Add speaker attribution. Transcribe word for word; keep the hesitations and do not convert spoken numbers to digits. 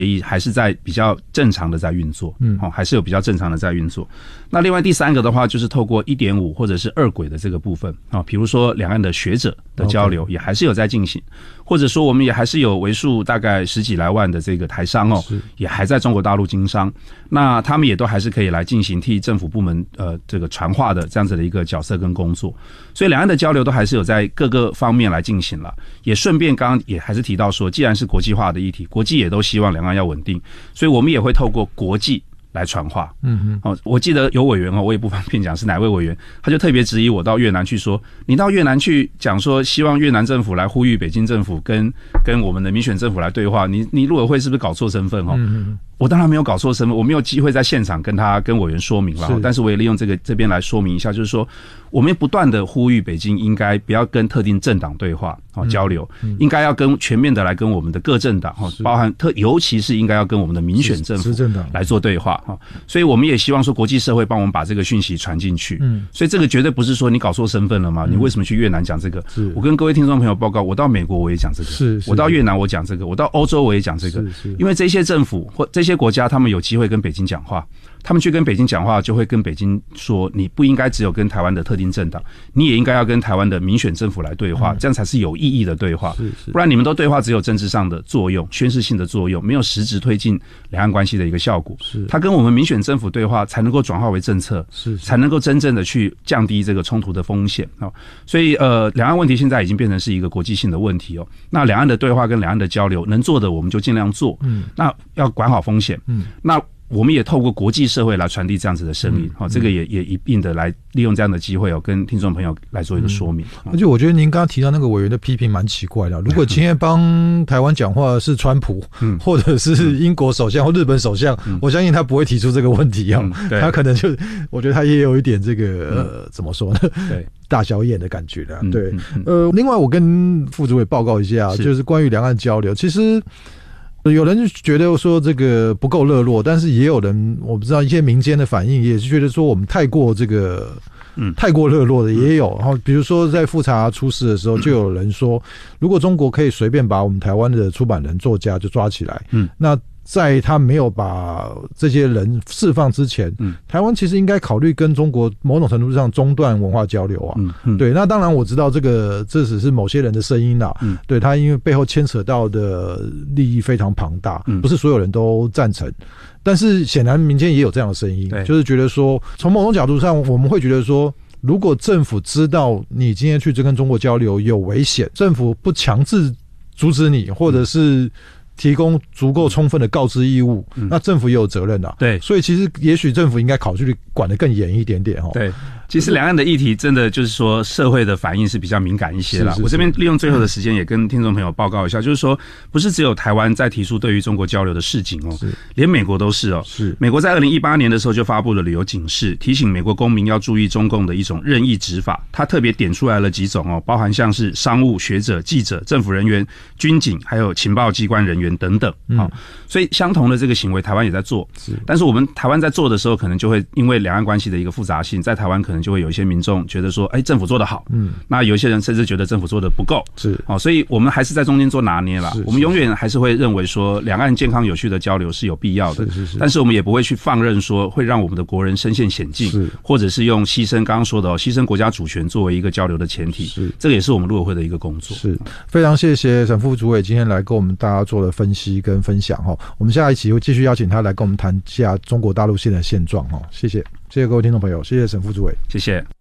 Speaker 1: 也还是在比较正常的在运作，嗯，哦，还是有比较正常的在运作。那另外第三个的话，就是透过 一点五 或者是二轨的这个部分啊，哦，比如说两岸的学者的交流也还是有在进行，或者说我们也还是有为数大概十几来万的这个台商哦，也还在中国大陆经商，那他们也都还是可以来进行替政府部门呃这个传话的这样子的一个角色跟工作，所以两岸的交流都还是有在各个方面来进行了。也顺便刚刚也还是提到说，既然是国际化的议题，国际也都希望两岸要稳定，所以我们也会透过国际来传话。嗯嗯，哦，我记得有委员哦，我也不方便讲是哪位委员，他就特别质疑我到越南去说，你到越南去讲说希望越南政府来呼吁北京政府跟跟我们的民选政府来对话，你你陆委会是不是搞错身份哦？嗯嗯，我当然没有搞错身份，我没有机会在现场跟他跟委员说明了，但是我也利用这个这边来说明一下，就是说我们不断的呼吁北京应该不要跟特定政党对话，哦，交流，嗯，应该要跟全面的来跟我们的各政党，哦，包含特尤其是应该要跟我们的民选政府来做对话，哦，所以我们也希望说国际社会帮我们把这个讯息传进去。嗯，所以这个绝对不是说你搞错身份了吗？你为什么去越南讲这个？我跟各位听众朋友报告，我到美国我也讲这个，是我到越南我讲这个，我到欧洲我也讲这个，因为这些政府或这些国家他们有机会跟北京讲话，他们去跟北京讲话就会跟北京说，你不应该只有跟台湾的特定政党，你也应该要跟台湾的民选政府来对话，这样才是有意义的对话。不然你们都对话只有政治上的作用，宣示性的作用，没有实质推进两岸关系的一个效果。他跟我们民选政府对话才能够转化为政策，才能够真正的去降低这个冲突的风险。所以呃，两岸问题现在已经变成是一个国际性的问题哦。那两岸的对话跟两岸的交流能做的我们就尽量做，嗯，那要管好风险，嗯，那我们也透过国际社会来传递这样子的声音，嗯，这个也也一并的来利用这样的机会哦，跟听众朋友来做一个说明。
Speaker 2: 嗯，而且我觉得您刚刚提到那个委员的批评蛮奇怪的，如果今天帮台湾讲话是川普，嗯，或者是英国首相或日本首相，嗯，我相信他不会提出这个问题啊，嗯，他可能就我觉得他也有一点这个，嗯，呃怎么说呢？对。大小眼的感觉的，对，嗯，呃，另外我跟副主委报告一下，就是关于两岸交流，其实有人觉得说这个不够热络，但是也有人我不知道一些民间的反应，也是觉得说我们太过这个，嗯，太过热络的也有。然后比如说在复查出事的时候，就有人说，如果中国可以随便把我们台湾的出版人、作家就抓起来，嗯，那在他没有把这些人释放之前，嗯，台湾其实应该考虑跟中国某种程度上中断文化交流啊。嗯嗯，对，那当然我知道这个这只是某些人的声音啦。嗯，对，他因为背后牵扯到的利益非常庞大，嗯，不是所有人都赞成。但是显然民间也有这样的声音，就是觉得说，从某种角度上，我们会觉得说，如果政府知道你今天去跟中国交流有危险，政府不强制阻止你，或者是提供足够充分的告知义务，嗯，那政府也有责任啊。对，所以其实也许政府应该考虑管得更严一点点哦。
Speaker 1: 对，其实两岸的议题真的就是说社会的反应是比较敏感一些啦。我这边利用最后的时间也跟听众朋友报告一下，就是说不是只有台湾在提出对于中国交流的示警哦，连美国都是哦。是，美国在二零一八年的时候就发布了旅游警示，提醒美国公民要注意中共的一种任意执法。他特别点出来了几种哦，包含像是商务、学者、记者、政府人员、军警，还有情报机关人员等等。好，嗯，所以相同的这个行为，台湾也在做。是，但是我们台湾在做的时候，可能就会因为两岸关系的一个复杂性，在台湾可能就会有一些民众觉得说，哎，政府做得好，嗯，那有一些人甚至觉得政府做得不够。是，哦，所以我们还是在中间做拿捏啦。我们永远还是会认为说，两岸健康有序的交流是有必要的。是是是。但是我们也不会去放任说，会让我们的国人身陷险境，是，或者是用牺牲刚刚说的哦，牺牲国家主权作为一个交流的前提。是，这个也是我们陆委会的一个工作。是，
Speaker 2: 非常谢谢沈副主委今天来跟我们大家做了分析跟分享哈，我们下一期会继续邀请他来跟我们谈一下中国大陆现在的现状哈，谢谢，谢谢各位听众朋友，谢谢沈副主委，
Speaker 1: 谢谢。